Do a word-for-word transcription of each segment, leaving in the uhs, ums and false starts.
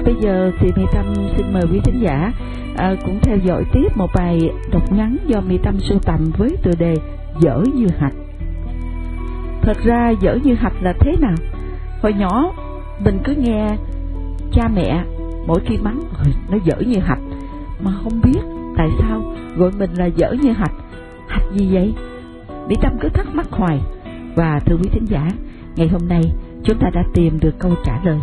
bây giờ thì Mỹ Tâm xin mời quý thính giả à, cũng theo dõi tiếp một bài đọc ngắn do Mỹ Tâm sưu tầm với tựa đề Dở Như Hạch. Thật ra dở như hạch là thế nào? Hồi nhỏ mình cứ nghe cha mẹ mỗi khi mắng nó dở như hạch, mà không biết tại sao gọi mình là dở như hạch. Hạch gì vậy? Mỹ Tâm cứ thắc mắc hoài. Và thưa quý thính giả, ngày hôm nay chúng ta đã tìm được câu trả lời.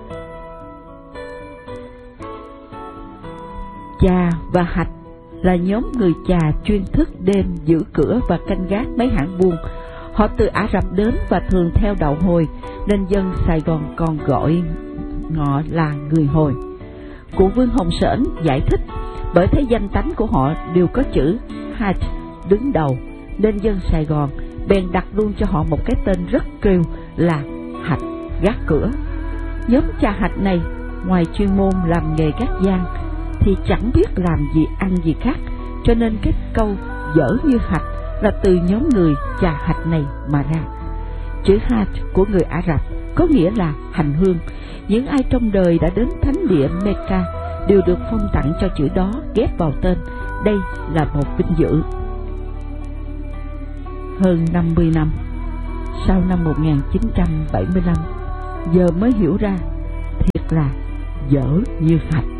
Chà và Hạch là nhóm người chà chuyên thức đêm giữ cửa và canh gác mấy hãng buôn. Họ từ Ả Rập đến và thường theo đạo Hồi, nên dân Sài Gòn còn gọi họ là người Hồi. Cụ Vương Hồng Sển giải thích, bởi thấy danh tánh của họ đều có chữ Hạch đứng đầu, nên dân Sài Gòn bèn đặt luôn cho họ một cái tên rất kêu là Hạch gác cửa. Nhóm chà Hạch này ngoài chuyên môn làm nghề gác gian thì chẳng biết làm gì ăn gì khác, cho nên cái câu dở như hạch là từ nhóm người chà Hạch này mà ra. Chữ Hajj của người Ả Rập có nghĩa là hành hương. Những ai trong đời đã đến thánh địa Mecca đều được phong tặng cho chữ đó ghép vào tên. Đây là một vinh dự. Hơn năm mươi năm sau năm một nghìn chín trăm bảy mươi lăm, giờ mới hiểu ra thiệt là dở như hạch.